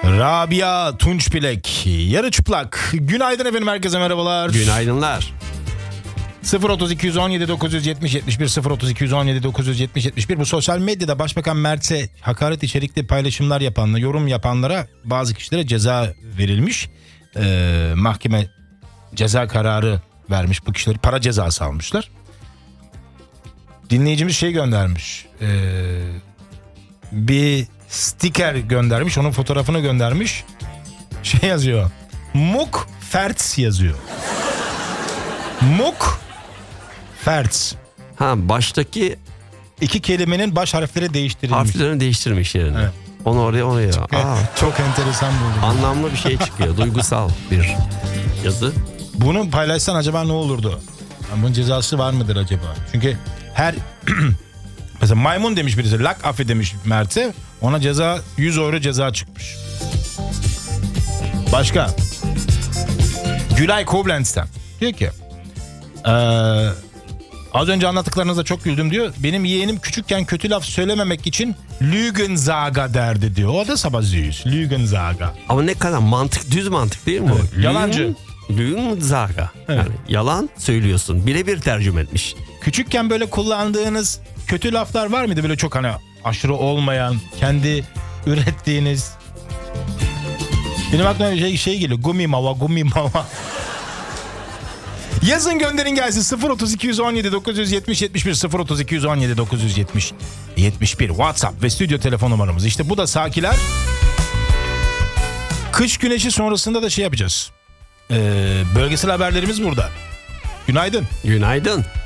Rabia Tunçbilek, yarı çıplak. Günaydın efendim, herkese merhabalar. Günaydınlar. 03217 970 71 03217 970 71. Bu sosyal medyada Başbakan Mert'e hakaret içerikli paylaşımlar yapanlara, yorum yapanlara, bazı kişilere ceza verilmiş. Mahkeme ceza kararı vermiş, bu kişileri para cezası almışlar. Dinleyicimiz şey göndermiş, bir sticker göndermiş, onun fotoğrafını göndermiş. Şey yazıyor, Muk Ferts yazıyor. Muk Ferts. Baştaki İki kelimenin baş harfleri değiştirilmiş. harflerini değiştirmiş yerine. Evet. Onu oraya. Çok enteresan buldum. Anlamlı bir şey çıkıyor. Duygusal bir yazı. Bunu paylaşsan acaba ne olurdu? Bunun cezası var mıdır acaba? Çünkü her mesela maymun demiş birisi, lak affe demiş Mert'e, ona ceza 100 euro ceza çıkmış. Başka. Gülay Koblenz'ten diyor ki az önce anlattıklarınıza çok güldüm diyor. Benim yeğenim küçükken kötü laf söylememek için Lügenzaga derdi diyor. O da sabah züğüz. Lügenzaga. Ama ne kadar düz mantık değil mi? Evet, yalancı. Lügenzaga. Evet. Yani yalan söylüyorsun. Birebir tercüme etmiş. Küçükken böyle kullandığınız kötü laflar var mıydı? Böyle çok hani aşırı olmayan, kendi ürettiğiniz. Benim aklıma bir şey geliyor. Gumi mava. Yazın, gönderin gelsin. 03217 970 71 03217 970 71 WhatsApp ve stüdyo telefon numaramız. İşte bu da sakiler. Kış güneşi sonrasında da şey yapacağız. Bölgesel haberlerimiz burada. Günaydın. Günaydın.